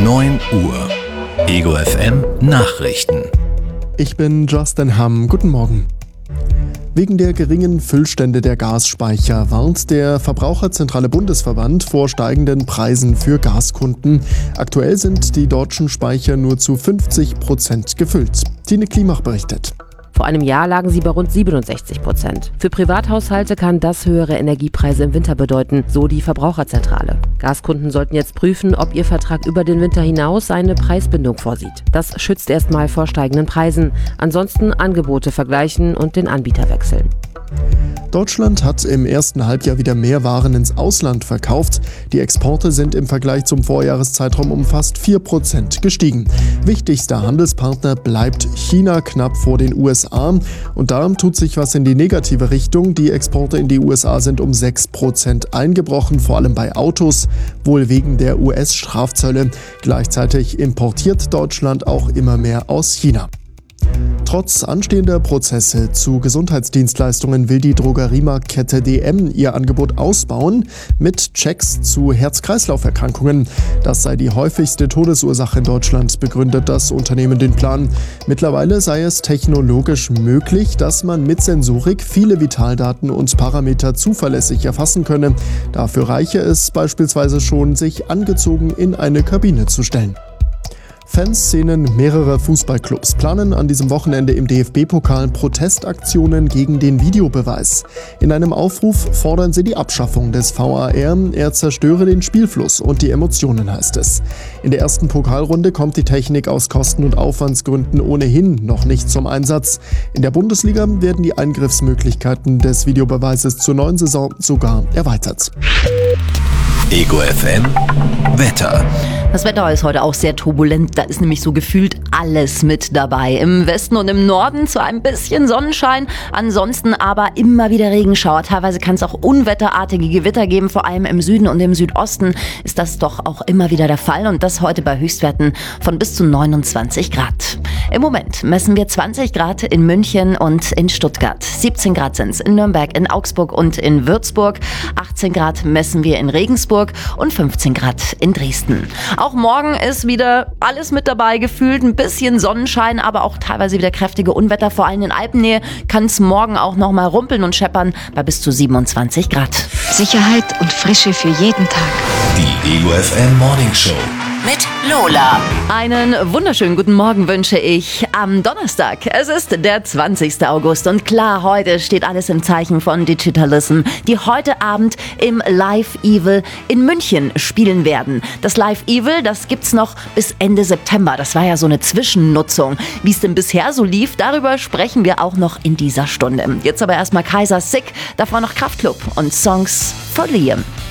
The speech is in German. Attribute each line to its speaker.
Speaker 1: 9 Uhr. Ego FM Nachrichten.
Speaker 2: Ich bin Justin Hamm. Guten Morgen. Wegen der geringen Füllstände der Gasspeicher warnt der Verbraucherzentrale Bundesverband vor steigenden Preisen für Gaskunden. Aktuell sind die deutschen Speicher nur zu 50% gefüllt. Tine Klimach berichtet.
Speaker 3: Vor einem Jahr lagen sie bei rund 67%. Für Privathaushalte kann das höhere Energiepreise im Winter bedeuten, so die Verbraucherzentrale. Gaskunden sollten jetzt prüfen, ob ihr Vertrag über den Winter hinaus eine Preisbindung vorsieht. Das schützt erstmal vor steigenden Preisen. Ansonsten Angebote vergleichen und den Anbieter wechseln.
Speaker 2: Deutschland hat im ersten Halbjahr wieder mehr Waren ins Ausland verkauft. Die Exporte sind im Vergleich zum Vorjahreszeitraum um fast 4% gestiegen. Wichtigster Handelspartner bleibt China knapp vor den USA. Und da tut sich was in die negative Richtung. Die Exporte in die USA sind um 6% eingebrochen, vor allem bei Autos, wohl wegen der US-Strafzölle. Gleichzeitig importiert Deutschland auch immer mehr aus China. Trotz anstehender Prozesse zu Gesundheitsdienstleistungen will die Drogeriemarktkette DM ihr Angebot ausbauen mit Checks zu Herz-Kreislauf-Erkrankungen. Das sei die häufigste Todesursache in Deutschland, begründet das Unternehmen den Plan. Mittlerweile sei es technologisch möglich, dass man mit Sensorik viele Vitaldaten und Parameter zuverlässig erfassen könne. Dafür reiche es beispielsweise schon, sich angezogen in eine Kabine zu stellen. Fanszenen mehrerer Fußballclubs planen an diesem Wochenende im DFB-Pokal Protestaktionen gegen den Videobeweis. In einem Aufruf fordern sie die Abschaffung des VAR. Er zerstöre den Spielfluss und die Emotionen, heißt es. In der ersten Pokalrunde kommt die Technik aus Kosten- und Aufwandsgründen ohnehin noch nicht zum Einsatz. In der Bundesliga werden die Eingriffsmöglichkeiten des Videobeweises zur neuen Saison sogar erweitert.
Speaker 1: Ego FM Wetter.
Speaker 4: Das Wetter ist heute auch sehr turbulent, da ist nämlich so gefühlt alles mit dabei. Im Westen und im Norden zwar ein bisschen Sonnenschein, ansonsten aber immer wieder Regenschauer. Teilweise kann es auch unwetterartige Gewitter geben, vor allem im Süden und im Südosten ist das doch auch immer wieder der Fall und das heute bei Höchstwerten von bis zu 29 Grad. Im Moment messen wir 20 Grad in München und in Stuttgart. 17 Grad sind es in Nürnberg, in Augsburg und in Würzburg. 18 Grad messen wir in Regensburg und 15 Grad in Dresden. Auch morgen ist wieder alles mit dabei gefühlt, ein bisschen Sonnenschein, aber auch teilweise wieder kräftige Unwetter. Vor allem in Alpennähe kann es morgen auch noch mal rumpeln und scheppern bei bis zu 27 Grad.
Speaker 5: Sicherheit und Frische für jeden Tag.
Speaker 1: Die Ego FM Morning Show.
Speaker 4: Mit Lola. Einen wunderschönen guten Morgen wünsche ich am Donnerstag. Es ist der 20. August und klar, heute steht alles im Zeichen von Digitalism, die heute Abend im Live Evil in München spielen werden. Das Live Evil, das gibt's noch bis Ende September. Das war ja so eine Zwischennutzung. Wie es denn bisher so lief, darüber sprechen wir auch noch in dieser Stunde. Jetzt aber erstmal Kaiser Sick, davor noch Kraftklub und Songs for Liam.